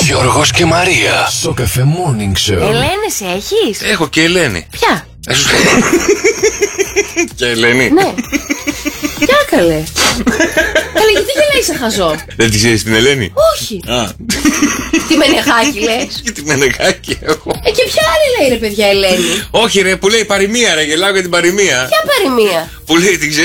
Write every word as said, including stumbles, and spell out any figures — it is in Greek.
Γιώργος και Μαρία. Στο Cafe Morning Show. Ελένης έχεις? Έχω και Ελένη. Ποια? Και Ελένη. Ναι. Ποια καλέ? Καλέ, γιατί γελάει σε χαζό? Δεν τη ξέρεις την Ελένη? Όχι. Α. Τι Μενεχάκη λες? Και τη Μενεγάκη έχω. Ε, και ποια άλλη λέει ρε παιδιά Ελένη? Όχι ρε, που λέει παροιμία ρε, γελάω για την παροιμία. Ποια παροιμία? Που λέει την